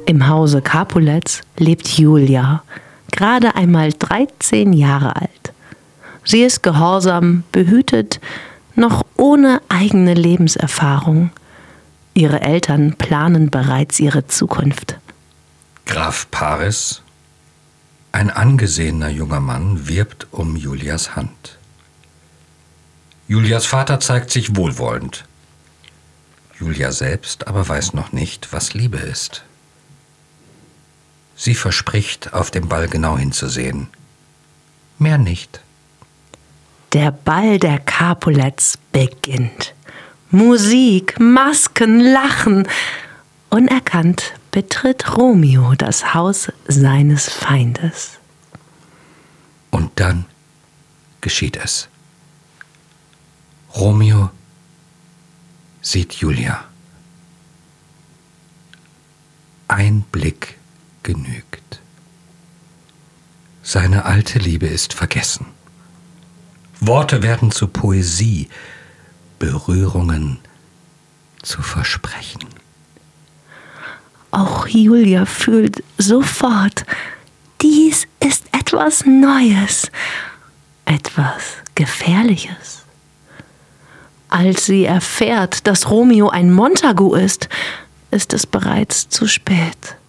Im Hause Capulets lebt Julia, gerade einmal 13 Jahre alt. Sie ist gehorsam, behütet, noch ohne eigene Lebenserfahrung. Ihre Eltern planen bereits ihre Zukunft. Graf Paris, ein angesehener junger Mann, wirbt um Julias Hand. Julias Vater zeigt sich wohlwollend. Julia selbst aber weiß noch nicht, was Liebe ist. Sie verspricht, auf dem Ball genau hinzusehen. Mehr nicht. Der Ball der Capulets beginnt. Musik, Masken, Lachen. Unerkannt betritt Romeo das Haus seines Feindes. Und dann geschieht es. Romeo sieht Julia. Ein Blick genügt. Seine alte Liebe ist vergessen. Worte werden zu Poesie, Berührungen zu Versprechen. Auch Julia fühlt sofort, dies ist etwas Neues, etwas Gefährliches. Als sie erfährt, dass Romeo ein Montagu ist, ist es bereits zu spät.